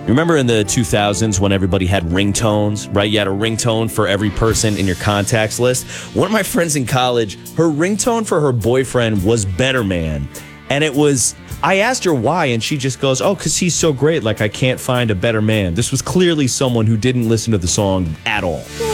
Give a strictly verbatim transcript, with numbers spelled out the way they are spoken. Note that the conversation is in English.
Remember in the two thousands when everybody had ringtones, right? You had a ringtone for every person in your contacts list. One of my friends in college, her ringtone for her boyfriend was Better Man. And it was, I asked her why, and she just goes, oh, because he's so great, like I can't find a better man. This was clearly someone who didn't listen to the song at all.